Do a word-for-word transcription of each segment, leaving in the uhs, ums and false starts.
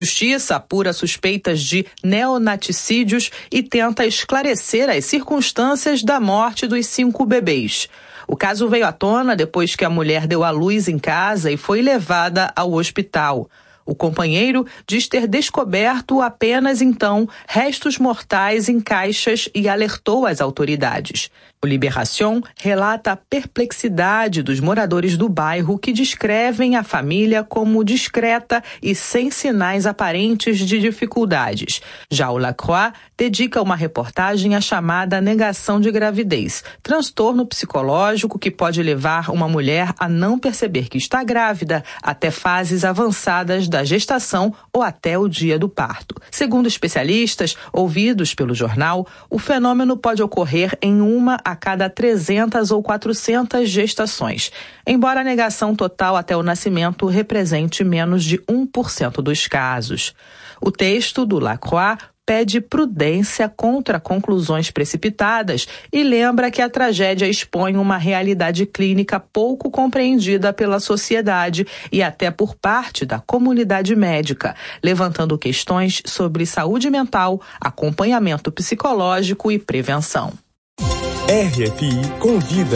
Justiça apura suspeitas de neonaticídios e tenta esclarecer as circunstâncias da morte dos cinco bebês. O caso veio à tona depois que a mulher deu à luz em casa e foi levada ao hospital. O companheiro diz ter descoberto apenas então restos mortais em caixas e alertou as autoridades. O Libération relata a perplexidade dos moradores do bairro que descrevem a família como discreta e sem sinais aparentes de dificuldades. Já o La Croix dedica uma reportagem à chamada negação de gravidez, transtorno psicológico que pode levar uma mulher a não perceber que está grávida até fases avançadas da gestação ou até o dia do parto. Segundo especialistas ouvidos pelo jornal, o fenômeno pode ocorrer em uma a cada trezentas ou quatrocentas gestações, embora a negação total até o nascimento represente menos de um por cento dos casos. O texto do La Croix pede prudência contra conclusões precipitadas e lembra que a tragédia expõe uma realidade clínica pouco compreendida pela sociedade e até por parte da comunidade médica, levantando questões sobre saúde mental, acompanhamento psicológico e prevenção. R F I Convida.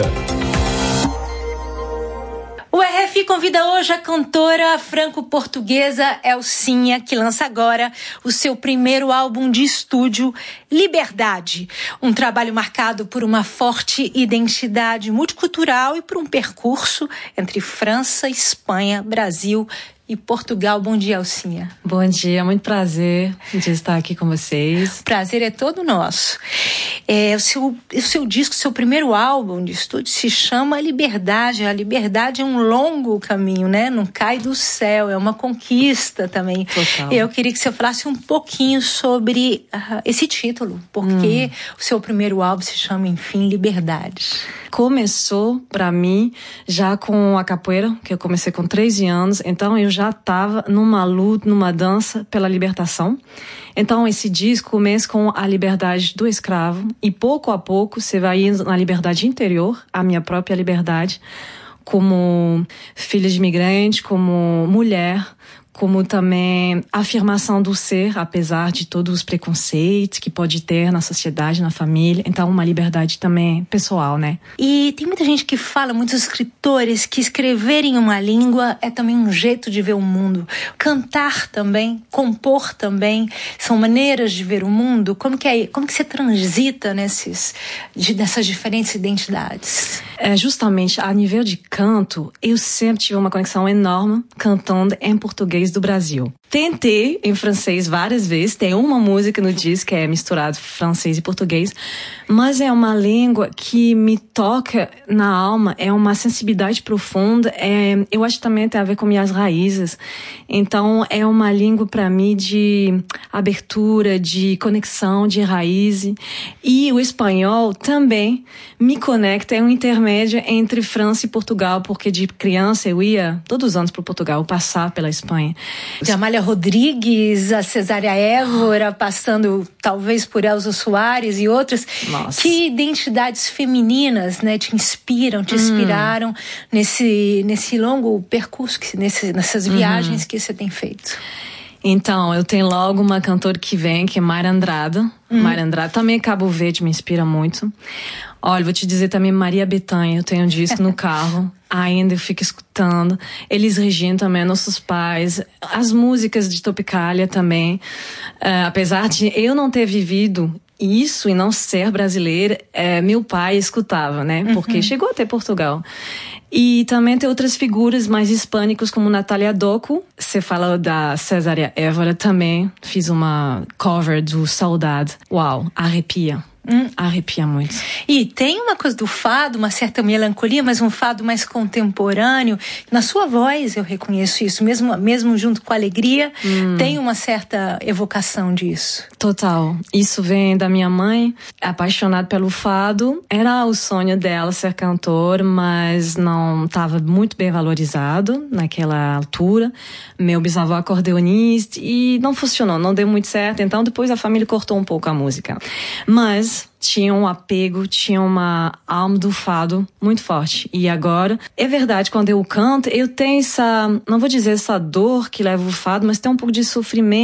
O R F I convida hoje a cantora franco-portuguesa Elcinha, que lança agora o seu primeiro álbum de estúdio, Liberdade. Um trabalho marcado por uma forte identidade multicultural e por um percurso entre França, Espanha, Brasil e Portugal. Bom dia, Elcinha. Bom dia, muito prazer de estar aqui com vocês. Prazer é todo nosso. É, o, seu, o seu disco, seu primeiro álbum de estúdio se chama Liberdade. A liberdade é um longo caminho, né? Não cai do céu, é uma conquista também. Total. Eu queria que você falasse um pouquinho sobre uh, esse título, porque hum. o seu primeiro álbum se chama, enfim, Liberdade. Começou, para mim, já com a capoeira, que eu comecei com treze anos, então eu já estava numa luta, numa dança pela libertação. Então esse disco começa com a liberdade do escravo e pouco a pouco você vai indo na liberdade interior, a minha própria liberdade, como filha de imigrante, como mulher, como também a afirmação do ser, apesar de todos os preconceitos que pode ter na sociedade, na família. Então, uma liberdade também pessoal, né? E tem muita gente que fala, muitos escritores, que escrever em uma língua é também um jeito de ver o mundo. Cantar também, compor também, são maneiras de ver o mundo. Como que, é, como que você transita nesses, de, nessas diferentes identidades? É, justamente, a nível de canto, eu sempre tive uma conexão enorme cantando em português do Brasil. Tentei em francês várias vezes, tem uma música no disco que é misturado francês e português, mas é uma língua que me toca na alma, é uma sensibilidade profunda, é, eu acho que também tem a ver com minhas raízes, então é uma língua para mim de abertura, de conexão, de raiz, e o espanhol também me conecta, é um intermédio entre França e Portugal, porque de criança eu ia todos os anos para Portugal, passar pela Espanha. De Amália Rodrigues, a Cesária Évora, passando talvez por Elza Soares e outras. Nossa. Que identidades femininas, né, te inspiram, te inspiraram hum. nesse, nesse longo percurso, nesse, nessas viagens uhum. que você tem feito? Então, eu tenho logo uma cantora que vem, que é Mayra Andrade. Hum. Mayra Andrade, também Cabo Verde, me inspira muito. Olha, vou te dizer também Maria Bethânia, eu tenho um disco no carro, ainda eu fico escutando. Elis Regina também, nossos pais, as músicas de Tropicália também. Uh, apesar de eu não ter vivido isso e não ser brasileira, uh, meu pai escutava, né? Porque uhum. chegou até Portugal. E também tem outras figuras mais hispânicas, como Natália Doco. Você fala da Cesária Évora, também fiz uma cover do Saudade. Uau, arrepia. Hum. Arrepia muito. E tem uma coisa do fado, uma certa melancolia, mas um fado mais contemporâneo. Na sua voz eu reconheço isso, mesmo, mesmo junto com a alegria, hum. tem uma certa evocação disso. Total. Isso vem da minha mãe, apaixonada pelo fado. Era o sonho dela ser cantora, mas não estava muito bem valorizado naquela altura. Meu bisavô acordeonista e não funcionou, não deu muito certo. Então depois a família cortou um pouco a música. Mas tinha um apego, tinha uma alma do fado muito forte. E agora, é verdade, quando eu canto, eu tenho essa, não vou dizer essa dor que leva o fado, mas tem um pouco de sofrimento.